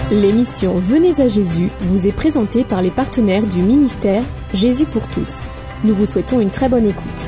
L'émission Venez à Jésus vous est présentée par les partenaires du ministère Jésus pour tous. Nous vous souhaitons une très bonne écoute.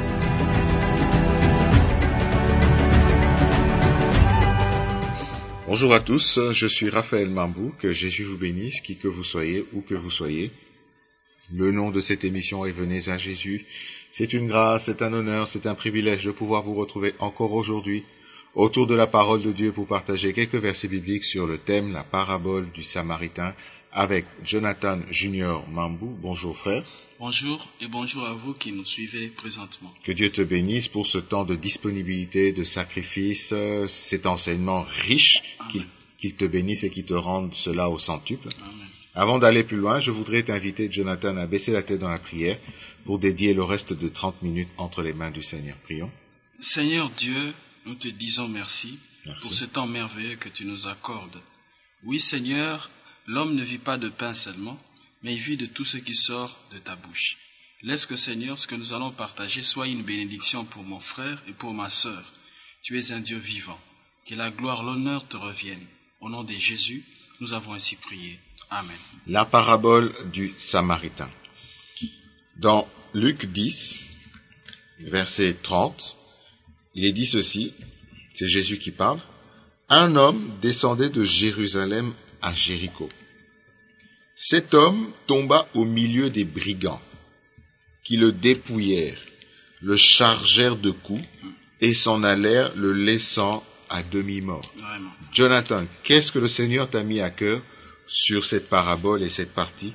Bonjour à tous, je suis Raphaël Mambou, que Jésus vous bénisse, qui que vous soyez, où que vous soyez. Le nom de cette émission est Venez à Jésus. C'est une grâce, c'est un honneur, c'est un privilège de pouvoir vous retrouver encore aujourd'hui autour de la parole de Dieu pour partager quelques versets bibliques sur le thème, la parabole du Samaritain, avec Jonathan Junior Mambou. Bonjour frère. Bonjour et bonjour à vous qui nous suivez présentement. Que Dieu te bénisse pour ce temps de disponibilité, de sacrifice, cet enseignement riche, qu'il te bénisse et qu'il te rende cela au centuple. Amen. Avant d'aller plus loin, je voudrais t'inviter, Jonathan, à baisser la tête dans la prière pour dédier le reste de 30 minutes entre les mains du Seigneur. Prions. Seigneur Dieu, nous te disons merci pour ce temps merveilleux que tu nous accordes. Oui Seigneur, l'homme ne vit pas de pain seulement, mais il vit de tout ce qui sort de ta bouche. Laisse que Seigneur, ce que nous allons partager soit une bénédiction pour mon frère et pour ma sœur. Tu es un Dieu vivant. Que la gloire, l'honneur te reviennent. Au nom de Jésus, nous avons ainsi prié. Amen. La parabole du Samaritain. Dans Luc 10, verset 30, il est dit ceci, c'est Jésus qui parle. Un homme descendait de Jérusalem à Jéricho. Cet homme tomba au milieu des brigands, qui le dépouillèrent, le chargèrent de coups et s'en allèrent, le laissant à demi-mort. Vraiment. Jonathan, qu'est-ce que le Seigneur t'a mis à cœur sur cette parabole et cette partie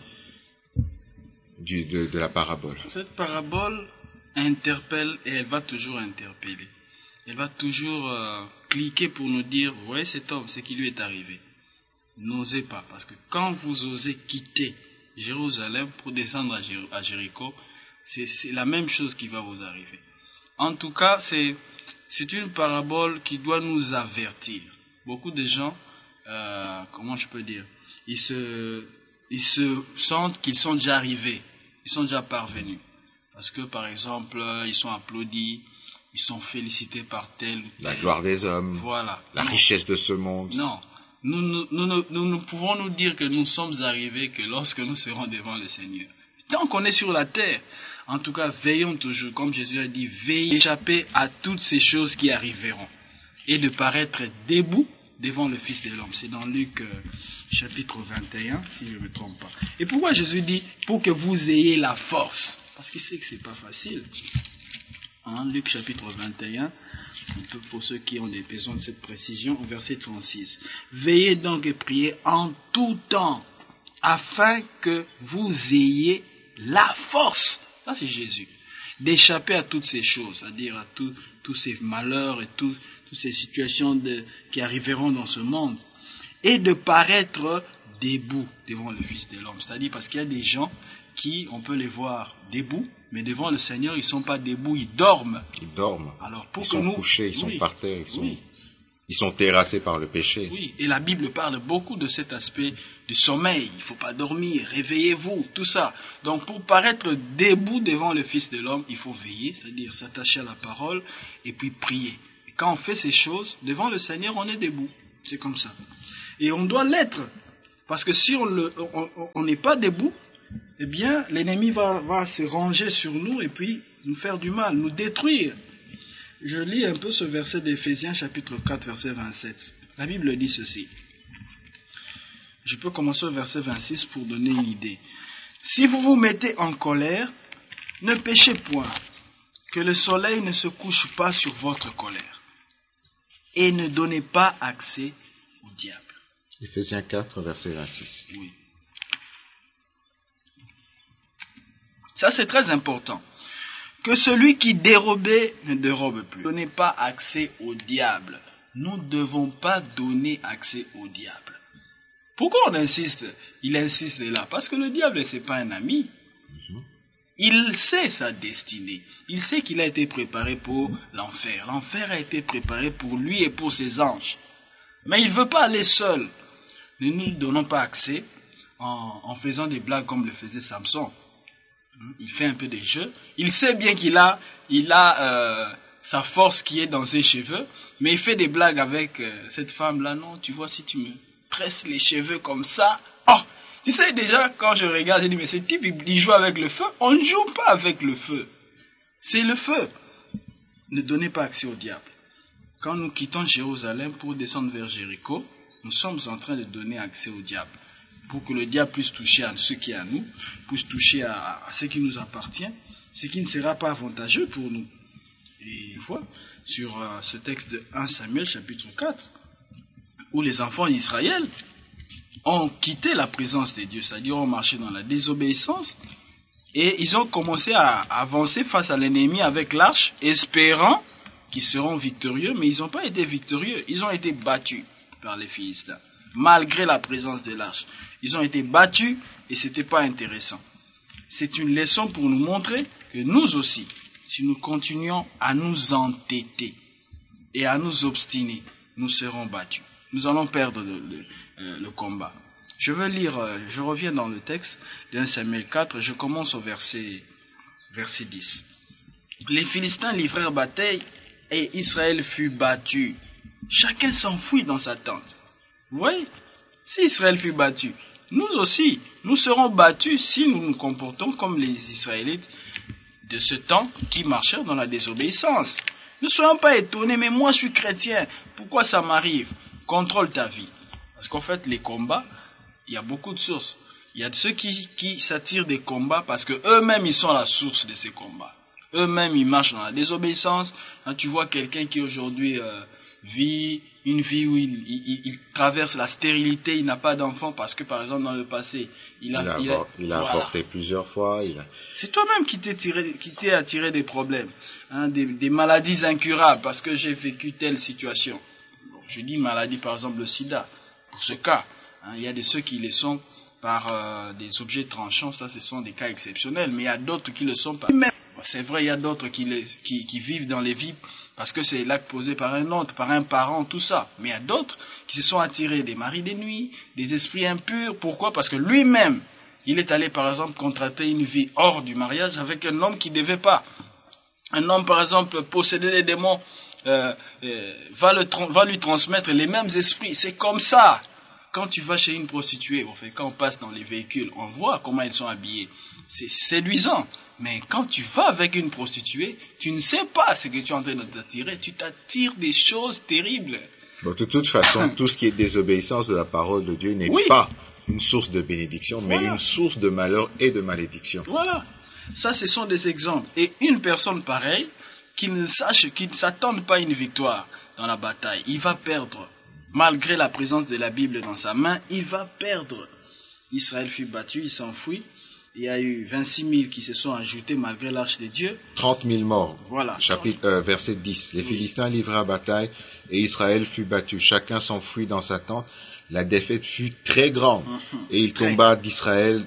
de la parabole? Cette parabole interpelle et elle va toujours interpeller. Elle va toujours cliquer pour nous dire, vous voyez cet homme, ce qui lui est arrivé. N'osez pas, parce que quand vous osez quitter Jérusalem pour descendre à Jéricho, c'est la même chose qui va vous arriver. En tout cas, c'est une parabole qui doit nous avertir. Beaucoup de gens, comment je peux dire, ils se sentent qu'ils sont déjà arrivés, ils sont déjà parvenus. Parce que, par exemple, ils sont applaudis, ils sont félicités par tel ou tel. La gloire des hommes, voilà. La richesse de ce monde. Non, nous pouvons nous dire que nous sommes arrivés que lorsque nous serons devant le Seigneur. Tant qu'on est sur la terre, en tout cas, veillons toujours, comme Jésus a dit, veillez, échapper à toutes ces choses qui arriveront et de paraître debout devant le Fils de l'homme. C'est dans Luc chapitre 21, si je ne me trompe pas. Et pourquoi Jésus dit, pour que vous ayez la force? Parce qu'il sait que c'est pas facile. Luc chapitre 21, un peu pour ceux qui ont des besoins de cette précision, au verset 36. Veillez donc et priez en tout temps, afin que vous ayez la force, ça c'est Jésus, d'échapper à toutes ces choses, c'est-à-dire à tous ces malheurs et toutes ces situations qui arriveront dans ce monde, et de paraître debout devant le Fils de l'homme. C'est-à-dire parce qu'il y a des gens qui, on peut les voir debout, mais devant le Seigneur, ils ne sont pas debout, ils dorment. Ils dorment. Alors, pour ils que sont couchés, ils sont par terre, ils sont terrassés par le péché. Oui, et la Bible parle beaucoup de cet aspect du sommeil. Il ne faut pas dormir, réveillez-vous, tout ça. Donc, pour paraître debout devant le Fils de l'homme, il faut veiller, c'est-à-dire s'attacher à la parole et puis prier. Et quand on fait ces choses, devant le Seigneur, on est debout. C'est comme ça. Et on doit l'être. Parce que si on n'est pas debout, eh bien, l'ennemi va se ranger sur nous et puis nous faire du mal, nous détruire. Je lis un peu ce verset d'Éphésiens chapitre 4, verset 27. La Bible dit ceci. Je peux commencer au verset 26 pour donner une idée. Si vous vous mettez en colère, ne péchez point, que le soleil ne se couche pas sur votre colère, et ne donnez pas accès au diable. Éphésiens 4, verset 26. Oui. Ça, c'est très important. Que celui qui dérobait ne dérobe plus. Ne donnez pas accès au diable. Nous ne devons pas donner accès au diable. Pourquoi on insiste? Il insiste là. Parce que le diable, ce n'est pas un ami. Il sait sa destinée. Il sait qu'il a été préparé pour l'enfer. L'enfer a été préparé pour lui et pour ses anges. Mais il ne veut pas aller seul. Ne nous donnons pas accès en faisant des blagues comme le faisait Samson. Il fait un peu des jeux. Il sait bien qu'il a sa force qui est dans ses cheveux, mais il fait des blagues avec cette femme-là. Non, tu vois, si tu me tresse les cheveux comme ça. Oh, tu sais déjà, quand je regarde, je dis, mais ce type, il joue avec le feu. On ne joue pas avec le feu. C'est le feu. Ne donnez pas accès au diable. Quand nous quittons Jérusalem pour descendre vers Jéricho, nous sommes en train de donner accès au diable. Pour que le diable puisse toucher à ce qui est à nous, puisse toucher à ce qui nous appartient, ce qui ne sera pas avantageux pour nous. Et une fois, sur ce texte de 1 Samuel chapitre 4, où les enfants d'Israël ont quitté la présence de Dieu, c'est-à-dire ont marché dans la désobéissance, et ils ont commencé à avancer face à l'ennemi avec l'arche, espérant qu'ils seront victorieux, mais ils n'ont pas été victorieux, ils ont été battus par les Philistins, malgré la présence de l'arche. Ils ont été battus et ce n'était pas intéressant. C'est une leçon pour nous montrer que nous aussi, si nous continuons à nous entêter et à nous obstiner, nous serons battus. Nous allons perdre le combat. Je veux lire, je reviens dans le texte d'un Samuel 4, je commence au verset 10. Les Philistins livrèrent bataille et Israël fut battu. Chacun s'enfuit dans sa tente. Vous voyez, si Israël fut battu, nous aussi, nous serons battus si nous nous comportons comme les Israélites de ce temps qui marchèrent dans la désobéissance. Ne soyons pas étonnés, mais moi je suis chrétien, pourquoi ça m'arrive? Contrôle ta vie. Parce qu'en fait, les combats, il y a beaucoup de sources. Il y a ceux qui s'attirent des combats parce que eux-mêmes ils sont la source de ces combats. Eux-mêmes ils marchent dans la désobéissance. Quand tu vois quelqu'un qui aujourd'hui vit une vie où il traverse la stérilité, il n'a pas d'enfant parce que par exemple dans le passé il a avorté plusieurs fois. C'est toi-même qui t'es attiré des problèmes, hein, des maladies incurables parce que j'ai vécu telle situation. Je dis maladie par exemple le sida. Pour ce cas, hein, il y a de ceux qui le sont par des objets tranchants, ça ce sont des cas exceptionnels, mais il y a d'autres qui le sont pas. C'est vrai, il y a d'autres qui vivent dans les vies parce que c'est l'acte posé par un autre, par un parent, tout ça. Mais il y a d'autres qui se sont attirés des maris des nuits, des esprits impurs. Pourquoi? Parce que lui-même, il est allé par exemple contracter une vie hors du mariage avec un homme qui ne devait pas. Un homme par exemple possédé des démons va lui transmettre les mêmes esprits. C'est comme ça. Quand tu vas chez une prostituée, quand on passe dans les véhicules, on voit comment ils sont habillés. C'est séduisant. Mais quand tu vas avec une prostituée, tu ne sais pas ce que tu es en train de t'attirer. Tu t'attires des choses terribles. Bon, de toute façon, tout ce qui est désobéissance de la parole de Dieu n'est pas une source de bénédiction, mais une source de malheur et de malédiction. Voilà. Ça, ce sont des exemples. Et une personne pareille, qui ne s'attende pas à une victoire dans la bataille, il va perdre. Malgré la présence de la Bible dans sa main, il va perdre. Israël fut battu, il s'enfuit. Il y a eu 26 000 qui se sont ajoutés malgré l'arche de Dieu. 30 000 morts. Voilà. Verset 10. Les Philistins livrèrent bataille et Israël fut battu. Chacun s'enfuit dans sa tente. La défaite fut très grande. Et il tomba d'Israël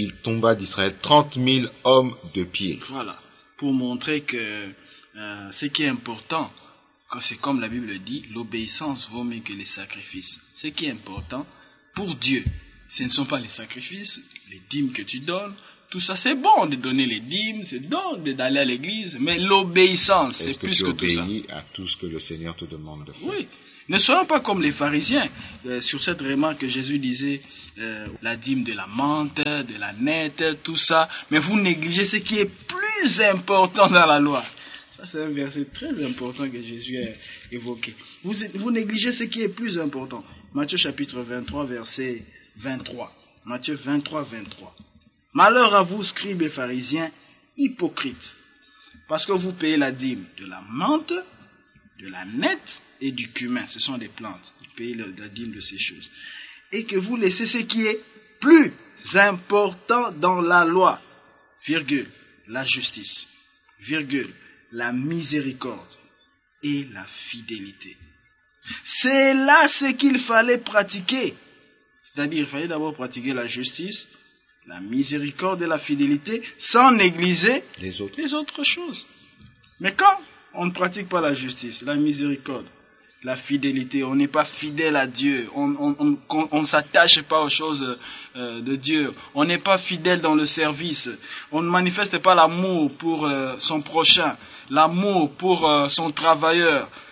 30 000 hommes de pied. Voilà. Pour montrer que ce qui est important, c'est comme la Bible dit, l'obéissance vaut mieux que les sacrifices. Ce qui est important pour Dieu, ce ne sont pas les sacrifices, les dîmes que tu donnes. Tout ça, c'est bon de donner les dîmes, c'est bon d'aller à l'église, mais l'obéissance, c'est plus que tout ça. Est-ce que tu obéis à tout ce que le Seigneur te demande de faire? Oui. Ne soyons pas comme les pharisiens. Sur cette remarque que Jésus disait, la dîme de la menthe, de la nette, tout ça, mais vous négligez ce qui est plus important dans la loi. Ça, c'est un verset très important que Jésus a évoqué. Vous négligez ce qui est plus important. Matthieu chapitre 23, verset 23. Matthieu 23, 23. Malheur à vous, scribes et pharisiens, hypocrites, parce que vous payez la dîme de la menthe, de la nette et du cumin. Ce sont des plantes. Vous payez la dîme de ces choses. Et que vous laissez ce qui est plus important dans la loi, virgule, la justice, virgule, la miséricorde et la fidélité. C'est là ce qu'il fallait pratiquer. C'est-à-dire, il fallait d'abord pratiquer la justice, la miséricorde et la fidélité, sans négliger les autres choses. Mais quand on ne pratique pas la justice, la miséricorde, la fidélité, on n'est pas fidèle à Dieu, on ne s'attache pas aux choses de Dieu, on n'est pas fidèle dans le service, on ne manifeste pas l'amour pour son prochain, l'amour pour son travailleur,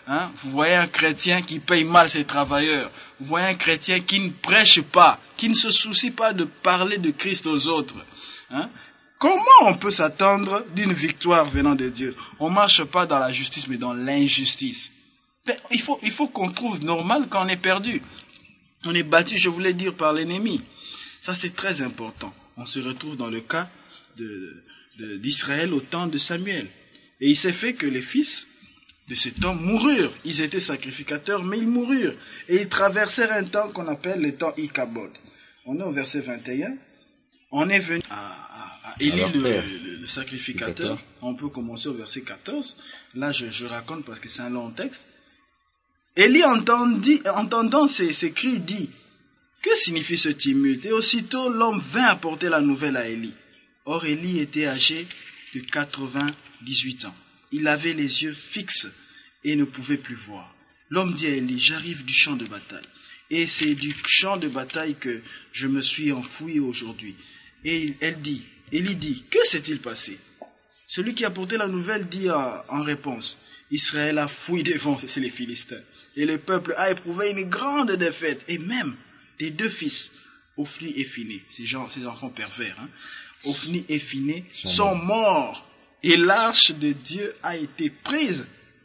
Hein? Vous voyez un chrétien qui paye mal ses travailleurs. Vous voyez un chrétien qui ne prêche pas, qui ne se soucie pas de parler de Christ aux autres. Hein? Comment on peut s'attendre d'une victoire venant de Dieu? On ne marche pas dans la justice, mais dans l'injustice. Il faut qu'on trouve normal quand on est perdu. On est battu, je voulais dire, par l'ennemi. Ça, c'est très important. On se retrouve dans le cas d'Israël au temps de Samuel. Et il s'est fait que les fils de cet homme moururent. Ils étaient sacrificateurs, mais ils moururent. Et ils traversèrent un temps qu'on appelle le temps Ichabod. On est au verset 21. On est venu à Élie, le sacrificateur. On peut commencer au verset 14. Là, je raconte parce que c'est un long texte. Élie, entendant ces cris, dit: que signifie ce tumulte? Et aussitôt, l'homme vint apporter la nouvelle à Élie. Or, Élie était âgé de 98 ans. Il avait les yeux fixes et ne pouvait plus voir. L'homme dit à Élie: j'arrive du champ de bataille. Et c'est du champ de bataille que je me suis enfoui aujourd'hui. Et Élie dit: que s'est-il passé? Celui qui a apporté la nouvelle dit en réponse: Israël a fouillé devant, c'est les Philistins. Et le peuple a éprouvé une grande défaite. Et même tes deux fils, Ophni et Phiné, ces enfants pervers, hein, Ophni et Phiné sont morts. Et l'arche de Dieu a été prise.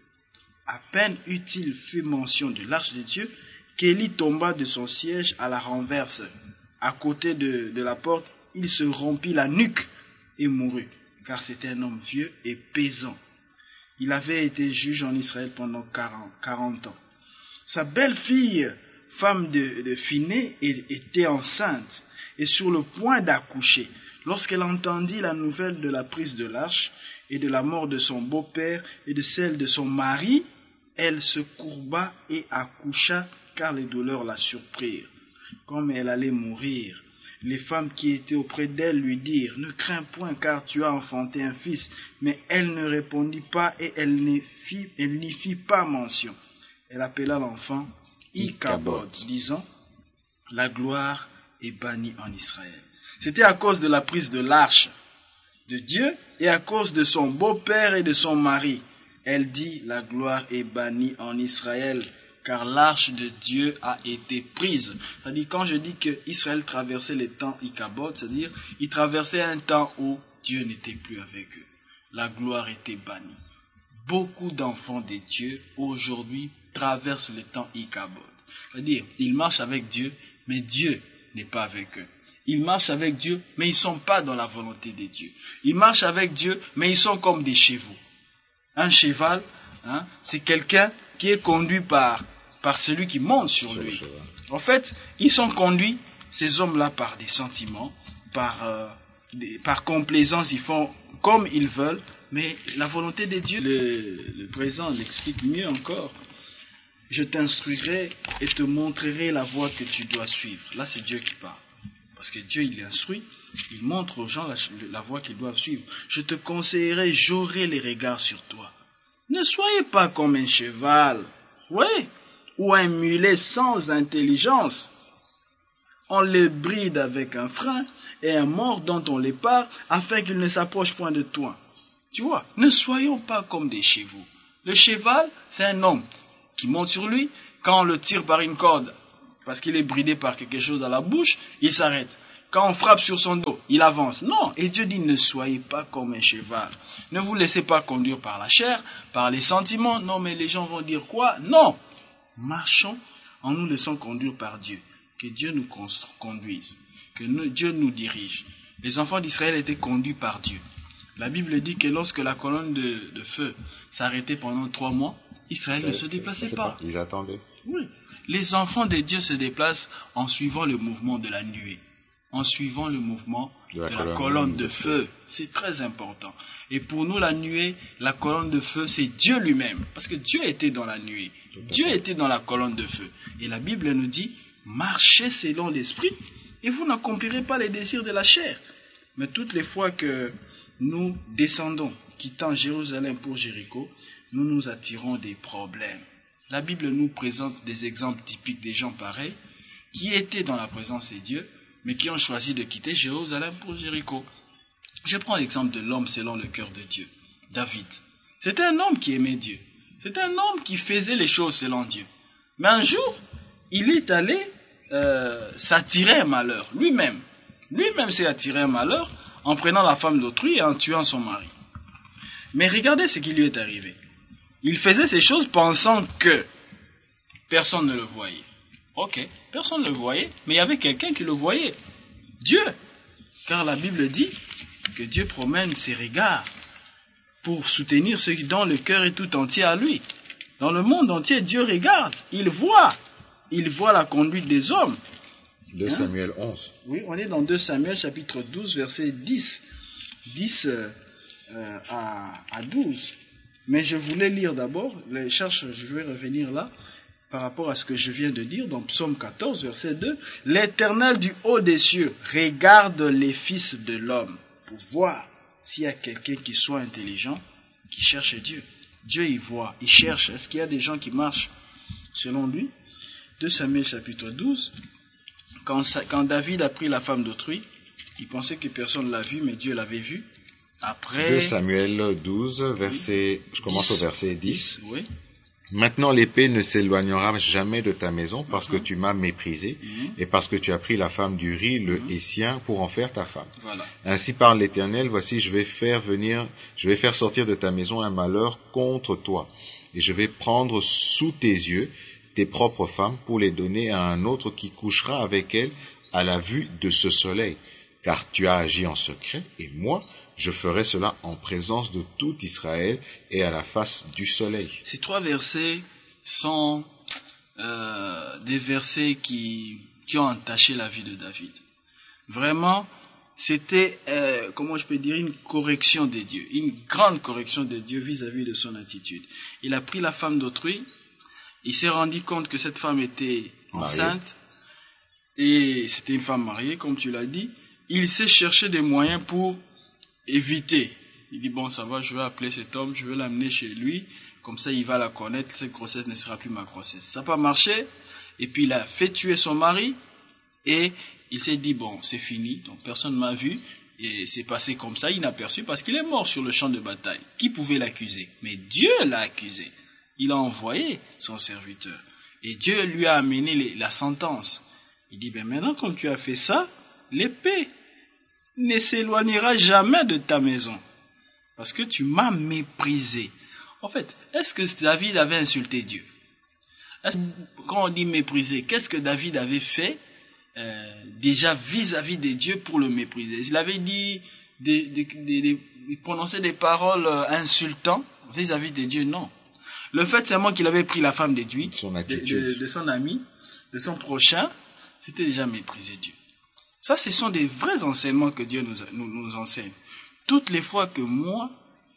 À peine eut-il fait mention de l'arche de Dieu qu'Élie tomba de son siège à la renverse. À côté de la porte, il se rompit la nuque et mourut, car c'était un homme vieux et pesant. Il avait été juge en Israël pendant 40 ans. Sa belle-fille, femme de Phiné, était enceinte et sur le point d'accoucher. Lorsqu'elle entendit la nouvelle de la prise de l'arche et de la mort de son beau-père et de celle de son mari, elle se courba et accoucha, car les douleurs la surprirent. Comme elle allait mourir, les femmes qui étaient auprès d'elle lui dirent: ne crains point, car tu as enfanté un fils. Mais elle ne répondit pas et elle n'y fit pas mention. Elle appela l'enfant Ichabod, disant: la gloire est bannie en Israël. C'était à cause de la prise de l'arche de Dieu et à cause de son beau-père et de son mari. Elle dit: la gloire est bannie en Israël, car l'arche de Dieu a été prise. C'est-à-dire, quand je dis que Israël traversait les temps Ichabod, c'est-à-dire, il traversait un temps où Dieu n'était plus avec eux. La gloire était bannie. Beaucoup d'enfants de Dieu, aujourd'hui, traversent le temps Ichabod. C'est-à-dire, ils marchent avec Dieu, mais Dieu n'est pas avec eux. Ils marchent avec Dieu, mais ils ne sont pas dans la volonté de Dieu. Ils marchent avec Dieu, mais ils sont comme des chevaux. Un cheval, hein, c'est quelqu'un qui est conduit par celui qui monte sur lui. En fait, ils sont conduits, ces hommes-là, par des sentiments, par complaisance, ils font comme ils veulent, mais la volonté de Dieu, le présent l'explique mieux encore. Je t'instruirai et te montrerai la voie que tu dois suivre. Là, c'est Dieu qui parle. Parce que Dieu, il instruit, il montre aux gens la voie qu'ils doivent suivre. Je te conseillerai, j'aurai les regards sur toi. Ne soyez pas comme un cheval, oui, ou un mulet sans intelligence. On les bride avec un frein et un mors dont on les part afin qu'ils ne s'approchent point de toi. Tu vois, ne soyons pas comme des chevaux. Le cheval, c'est un homme qui monte sur lui. Quand on le tire par une corde, parce qu'il est bridé par quelque chose dans la bouche, il s'arrête. Quand on frappe sur son dos, il avance. Non, et Dieu dit: ne soyez pas comme un cheval. Ne vous laissez pas conduire par la chair, par les sentiments. Non, mais les gens vont dire quoi? Non. Marchons en nous laissant conduire par Dieu. Que Dieu nous conduise. Que Dieu nous dirige. Les enfants d'Israël étaient conduits par Dieu. La Bible dit que lorsque la colonne de feu s'arrêtait pendant 3 mois, Israël ne se déplaçait pas. Ils attendaient. Oui. Les enfants de Dieu se déplacent en suivant le mouvement de la nuée, en suivant le mouvement de la colonne de feu. C'est très important. Et pour nous, la nuée, la colonne de feu, c'est Dieu lui-même. Parce que Dieu était dans la nuée. Dieu était dans la colonne de feu. Et la Bible nous dit: marchez selon l'esprit et vous n'accomplirez pas les désirs de la chair. Mais toutes les fois que nous descendons, quittant Jérusalem pour Jéricho, nous nous attirons des problèmes. La Bible nous présente des exemples typiques des gens pareils qui étaient dans la présence de Dieu, mais qui ont choisi de quitter Jérusalem pour Jéricho. Je prends l'exemple de l'homme selon le cœur de Dieu, David. C'était un homme qui aimait Dieu. C'est un homme qui faisait les choses selon Dieu. Mais un jour, il est allé s'attirer un malheur, lui-même. Lui-même s'est attiré un malheur en prenant la femme d'autrui et en tuant son mari. Mais regardez ce qui lui est arrivé. Il faisait ces choses pensant que personne ne le voyait. Ok, personne ne le voyait, mais il y avait quelqu'un qui le voyait. Dieu. Car la Bible dit que Dieu promène ses regards pour soutenir ceux dont le cœur est tout entier à lui. Dans le monde entier, Dieu regarde, il voit la conduite des hommes. 2 Samuel 11. Oui, on est dans 2 Samuel chapitre 12, verset 10 à 12. Mais je voulais lire d'abord, je vais revenir là, par rapport à ce que je viens de dire, dans Psaume 14, verset 2. L'Éternel du haut des cieux regarde les fils de l'homme pour voir s'il y a quelqu'un qui soit intelligent, qui cherche Dieu. Dieu y voit, il cherche. Est-ce qu'il y a des gens qui marchent selon lui? 2 Samuel chapitre 12. Quand David a pris la femme d'autrui, il pensait que personne ne l'a vu, mais Dieu l'avait vu. Après... 2 Samuel 12, verset, je commence au verset 10. Oui. Maintenant l'épée ne s'éloignera jamais de ta maison parce que tu m'as méprisé et parce que tu as pris la femme d'Uri, le Hétien, pour en faire ta femme. Voilà. Ainsi parle l'Éternel, voici je vais faire sortir de ta maison un malheur contre toi et je vais prendre sous tes yeux tes propres femmes pour les donner à un autre qui couchera avec elles à la vue de ce soleil. Car tu as agi en secret et moi, je ferai cela en présence de tout Israël et à la face du soleil. Ces 3 versets sont des versets qui ont entaché la vie de David. Vraiment, c'était, comment je peux dire, une correction de Dieu, une grande correction de Dieu vis-à-vis de son attitude. Il a pris la femme d'autrui, il s'est rendu compte que cette femme était enceinte, et c'était une femme mariée, comme tu l'as dit. Il s'est cherché des moyens pour éviter. Il dit, bon, ça va, je vais appeler cet homme, je vais l'amener chez lui, comme ça il va la connaître, cette grossesse ne sera plus ma grossesse. Ça n'a pas marché, et puis il a fait tuer son mari, et il s'est dit, bon, c'est fini, donc personne ne m'a vu, et c'est passé comme ça, inaperçu, parce qu'il est mort sur le champ de bataille. Qui pouvait l'accuser? Mais Dieu l'a accusé. Il a envoyé son serviteur, et Dieu lui a amené la sentence. Il dit, ben maintenant, comme tu as fait ça, l'épée ne s'éloignera jamais de ta maison, parce que tu m'as méprisé. En fait, est-ce que David avait insulté Dieu? Quand on dit mépriser, qu'est-ce que David avait fait déjà vis-à-vis de Dieu pour le mépriser? Il avait dit, il prononçait des paroles insultantes vis-à-vis de Dieu? Non. Le fait seulement qu'il avait pris la femme d'Édouard, de son ami, de son prochain, c'était déjà mépriser Dieu. Ça, ce sont des vrais enseignements que Dieu nous enseigne. Toutes les fois que moi,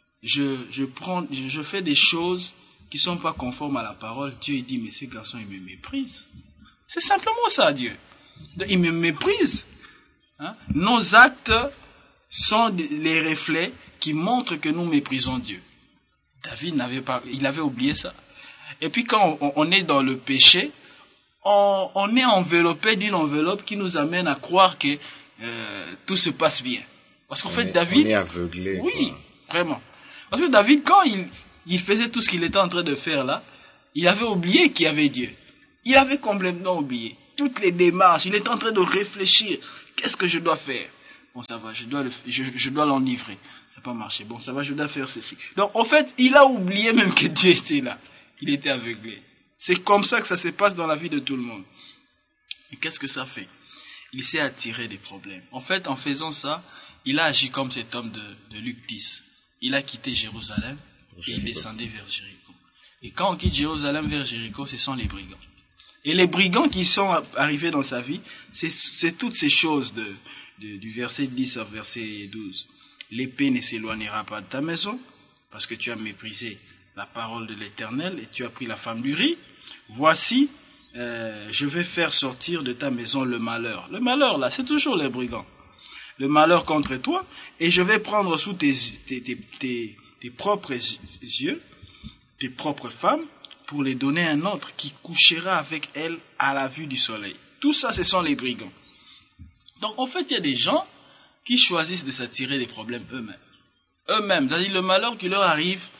je fais des choses qui ne sont pas conformes à la parole, Dieu dit, mais ces garçons, ils me méprisent. C'est simplement ça, Dieu. Ils me méprisent. Hein? Nos actes sont les reflets qui montrent que nous méprisons Dieu. David il avait oublié ça. Et puis quand on est dans le péché, on est enveloppé d'une enveloppe qui nous amène à croire que tout se passe bien. Parce qu'en fait, David... On est aveuglé. Oui, vraiment. Parce que David, quand il faisait tout ce qu'il était en train de faire là, il avait oublié qu'il y avait Dieu. Il avait complètement oublié. Toutes les démarches, il était en train de réfléchir. Qu'est-ce que je dois faire? Bon, ça va, je dois l'enivrer. Ça n'a pas marché. Bon, ça va, je dois faire ceci. Donc, en fait, il a oublié même que Dieu était là. Il était aveuglé. C'est comme ça que ça se passe dans la vie de tout le monde. Et qu'est-ce que ça fait? Il s'est attiré des problèmes. En fait, en faisant ça, il a agi comme cet homme de Luc 10. Il a quitté Jérusalem et il descendait vers Jéricho. Et quand on quitte Jérusalem vers Jéricho, ce sont les brigands. Et les brigands qui sont arrivés dans sa vie, c'est toutes ces choses du verset 10 au verset 12. L'épée ne s'éloignera pas de ta maison, parce que tu as méprisé la parole de l'Éternel et tu as pris la femme d'Uri. Voici, je vais faire sortir de ta maison le malheur. Le malheur, là, c'est toujours les brigands. Le malheur contre toi, et je vais prendre sous tes propres yeux, tes propres femmes, pour les donner à un autre qui couchera avec elles à la vue du soleil. Tout ça, ce sont les brigands. Donc, en fait, il y a des gens qui choisissent de s'attirer des problèmes eux-mêmes. C'est-à-dire le malheur qui leur arrive,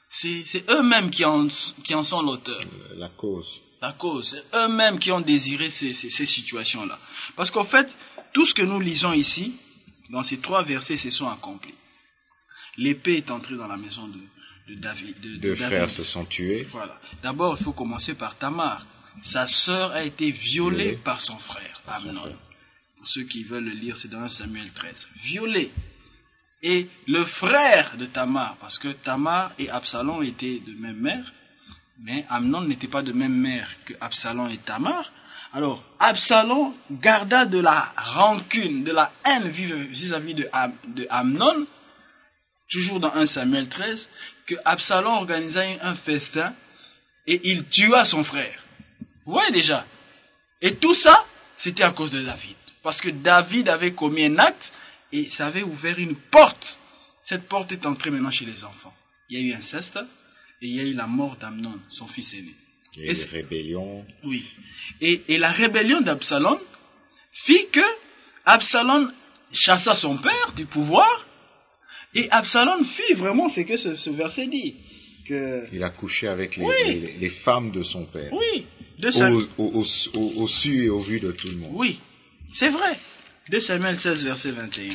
C'est eux-mêmes qui en sont l'auteur. La cause. La cause, c'est eux-mêmes qui ont désiré ces situations-là. Parce qu'en fait, tout ce que nous lisons ici, dans ces 3 versets, se sont accomplis. L'épée est entrée dans la maison de David. Deux frères se sont tués. Voilà. D'abord, il faut commencer par Tamar. Sa sœur a été violée par son frère, Amnon. Pour ceux qui veulent le lire, c'est dans 1 Samuel 13. Violée. Et le frère de Tamar, parce que Tamar et Absalom étaient de même mère, mais Amnon n'était pas de même mère que Absalom et Tamar. Alors, Absalom garda de la rancune, de la haine vis-à-vis de Amnon, toujours dans 1 Samuel 13, que Absalom organisa un festin et il tua son frère. Vous voyez déjà. Et tout ça, c'était à cause de David. Parce que David avait commis un acte et ça avait ouvert une porte. Cette porte est entrée maintenant chez les enfants. Il y a eu inceste et il y a eu la mort d'Amnon, son fils aîné. Il y a eu des rébellions. Oui. Et la rébellion d'Absalom fit que Absalom chassa son père du pouvoir. Et Absalom fit vraiment ce que ce verset dit. Il a couché avec les femmes de son père. Oui. Au su et au vu de tout le monde. Oui, c'est vrai. 2 Samuel 16, verset 21.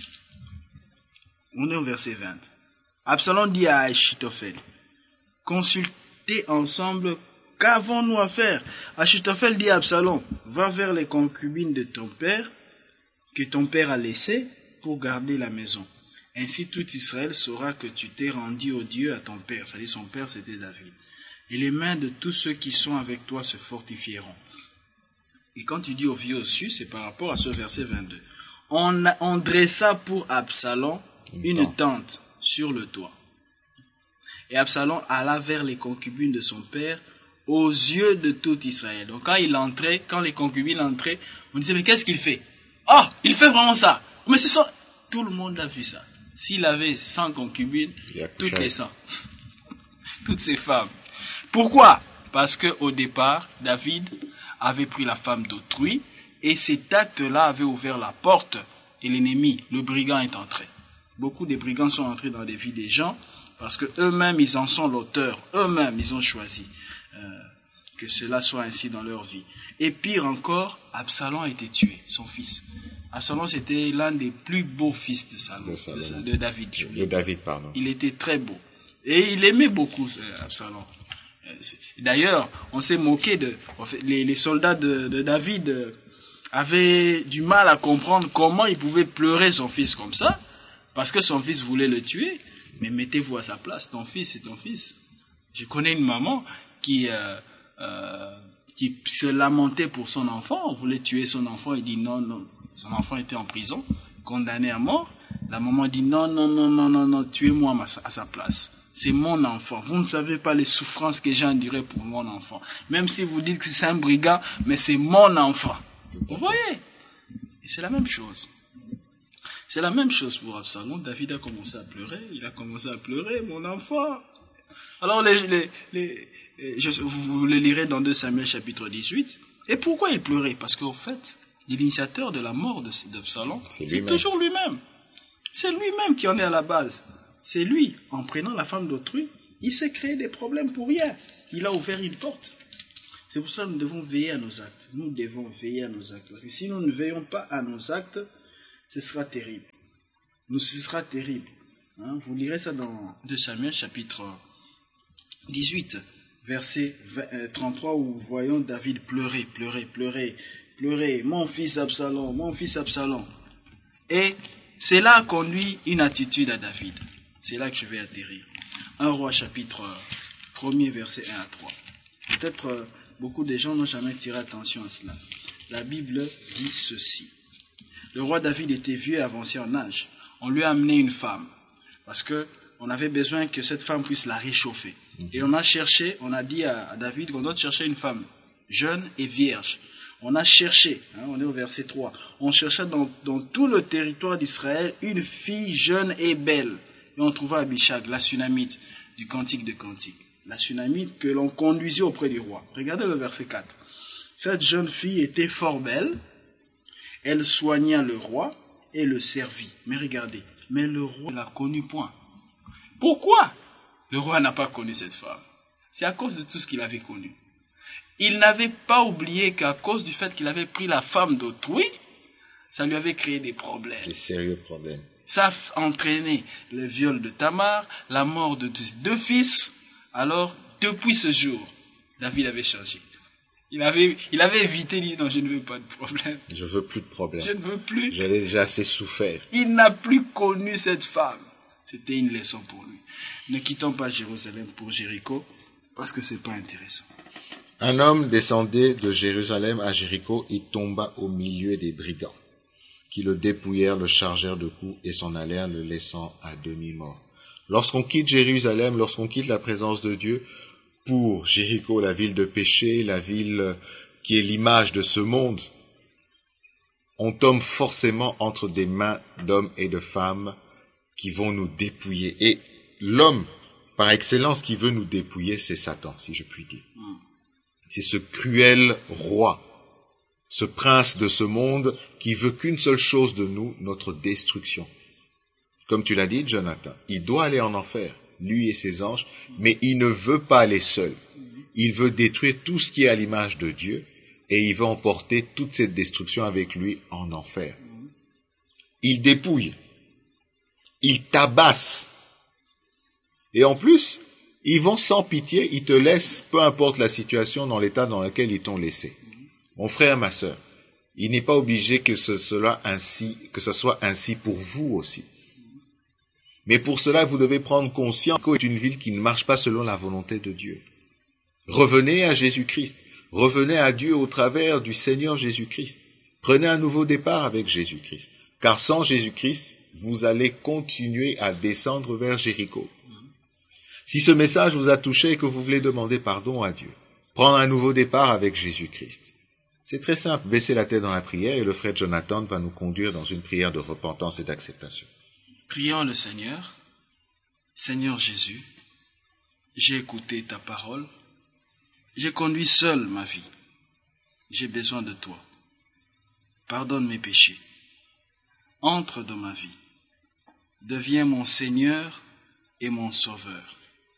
On est au verset 20. Absalom dit à Achitophel, consultez ensemble, qu'avons-nous à faire? Achitophel dit à Absalom, va vers les concubines de ton père, que ton père a laissées, pour garder la maison. Ainsi tout Israël saura que tu t'es rendu au Dieu à ton père. C'est-à-dire son père c'était David. Et les mains de tous ceux qui sont avec toi se fortifieront. Et quand tu dis au vieux au su, c'est par rapport à ce verset 22. On dressa pour Absalom une tente sur le toit. Et Absalom alla vers les concubines de son père aux yeux de tout Israël. Donc quand les concubines entraient, on disait mais qu'est-ce qu'il fait? Ah, il fait vraiment ça. Mais c'est ça. Tout le monde a vu ça. S'il avait 100 concubines, toutes les 100. Toutes ces femmes. Pourquoi? Parce qu'au départ, David avait pris la femme d'autrui et cet acte-là avait ouvert la porte et l'ennemi, le brigand, est entré. Beaucoup de brigands sont entrés dans les vies des gens parce qu'eux-mêmes, ils en sont l'auteur. Eux-mêmes, ils ont choisi que cela soit ainsi dans leur vie. Et pire encore, Absalom a été tué, son fils. Absalom, c'était l'un des plus beaux fils de David. De David, pardon. Il était très beau. Et il aimait beaucoup Absalom. D'ailleurs, on s'est moqué les soldats de David avaient du mal à comprendre comment il pouvait pleurer son fils comme ça, parce que son fils voulait le tuer. Mais mettez-vous à sa place, ton fils, c'est ton fils. Je connais une maman qui se lamentait pour son enfant, voulait tuer son enfant, il dit non. Son enfant était en prison, condamné à mort. La maman dit non, tuez-moi à sa place. C'est mon enfant. Vous ne savez pas les souffrances que j'ai endurées pour mon enfant. Même si vous dites que c'est un brigand, mais c'est mon enfant. Vous voyez? Et c'est la même chose. C'est la même chose pour Absalom. David a commencé à pleurer. Il a commencé à pleurer, mon enfant. Alors, vous le lirez dans 2 Samuel chapitre 18. Et pourquoi il pleurait? Parce qu'au fait, l'initiateur de la mort d'Absalom, c'est toujours lui-même. C'est lui-même qui en est à la base. C'est lui, en prenant la femme d'autrui, il s'est créé des problèmes pour rien. Il a ouvert une porte. C'est pour ça que nous devons veiller à nos actes. Nous devons veiller à nos actes. Parce que si nous ne veillons pas à nos actes, ce sera terrible. Ce sera terrible. Vous lirez ça dans 2 Samuel chapitre 18, verset 33, où nous voyons David pleurer. Mon fils Absalom. Et cela a conduit une attitude à David. C'est là que je vais atterrir. 1 Roi chapitre 1er, verset 1 à 3. Peut-être beaucoup de gens n'ont jamais tiré attention à cela. La Bible dit ceci. Le roi David était vieux et avancé en âge. On lui a amené une femme. Parce qu'on avait besoin que cette femme puisse la réchauffer. Et on a dit à David qu'on doit chercher une femme jeune et vierge. On a cherché, on est au verset 3, on chercha dans tout le territoire d'Israël une fille jeune et belle. Et on trouva Abishag, la Sunamite, du Cantique de Cantique. La Sunamite que l'on conduisit auprès du roi. Regardez le verset 4. Cette jeune fille était fort belle, elle soigna le roi et le servit. Mais regardez, mais le roi ne la connut point. Pourquoi? le roi n'a pas connu cette femme? C'est à cause de tout ce qu'il avait connu. Il n'avait pas oublié qu'à cause du fait qu'il avait pris la femme d'autrui, ça lui avait créé des problèmes. Des sérieux problèmes. Ça a entraîné le viol de Tamar, la mort de ses 2 fils. Alors, depuis ce jour, David avait changé. Il avait évité, il dit non, je ne veux pas de problème. Je veux plus de problème. Je ne veux plus. J'avais déjà assez souffert. Il n'a plus connu cette femme. C'était une leçon pour lui. Ne quittons pas Jérusalem pour Jéricho, parce que c'est pas intéressant. Un homme descendait de Jérusalem à Jéricho, il tomba au milieu des brigands, qui le dépouillèrent, le chargèrent de coups et s'en allèrent, le laissant à demi-mort. Lorsqu'on quitte Jérusalem, lorsqu'on quitte la présence de Dieu, pour Jéricho, la ville de péché, la ville qui est l'image de ce monde, on tombe forcément entre des mains d'hommes et de femmes qui vont nous dépouiller. Et l'homme, par excellence, qui veut nous dépouiller, c'est Satan, si je puis dire. C'est ce cruel roi, ce prince de ce monde qui veut qu'une seule chose de nous, notre destruction. Comme tu l'as dit, Jonathan, il doit aller en enfer, lui et ses anges, mais il ne veut pas aller seul. Il veut détruire tout ce qui est à l'image de Dieu et il veut emporter toute cette destruction avec lui en enfer. Il dépouille, il tabasse. Et en plus, ils vont sans pitié, ils te laissent, peu importe la situation dans l'état dans lequel ils t'ont laissé. Mon frère, ma sœur, il n'est pas obligé que ce soit ainsi pour vous aussi. Mais pour cela, vous devez prendre conscience que c'est une ville qui ne marche pas selon la volonté de Dieu. Revenez à Jésus-Christ. Revenez à Dieu au travers du Seigneur Jésus-Christ. Prenez un nouveau départ avec Jésus-Christ. Car sans Jésus-Christ, vous allez continuer à descendre vers Jéricho. Si ce message vous a touché et que vous voulez demander pardon à Dieu, prendre un nouveau départ avec Jésus-Christ, c'est très simple. Baissez la tête dans la prière et le frère Jonathan va nous conduire dans une prière de repentance et d'acceptation. Prions le Seigneur. Seigneur Jésus, j'ai écouté ta parole. J'ai conduit seul ma vie. J'ai besoin de toi. Pardonne mes péchés. Entre dans ma vie. Deviens mon Seigneur et mon Sauveur.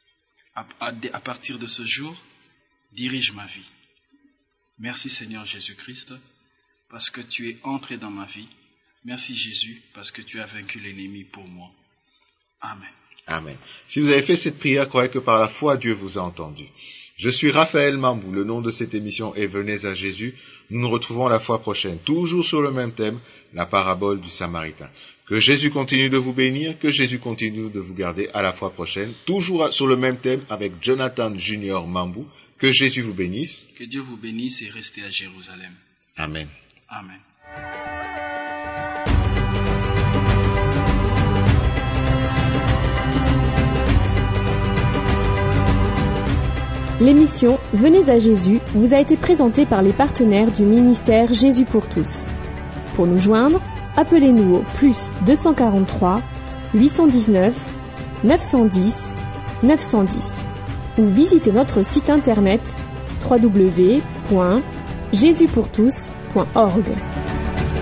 À partir de ce jour, dirige ma vie. Merci Seigneur Jésus-Christ, parce que tu es entré dans ma vie. Merci Jésus, parce que tu as vaincu l'ennemi pour moi. Amen. Amen. Si vous avez fait cette prière, croyez que par la foi, Dieu vous a entendu. Je suis Raphaël Mambou, le nom de cette émission est Venez à Jésus. Nous nous retrouvons la fois prochaine, toujours sur le même thème, la parabole du Samaritain. Que Jésus continue de vous bénir, que Jésus continue de vous garder à la fois prochaine, toujours sur le même thème avec Jonathan Junior Mambou. Que Jésus vous bénisse. Que Dieu vous bénisse et restez à Jérusalem. Amen. Amen. L'émission Venez à Jésus vous a été présentée par les partenaires du ministère Jésus pour tous. Pour nous joindre, appelez-nous au plus 243 819 910 910 ou visitez notre site internet www.jesuspourtous.org.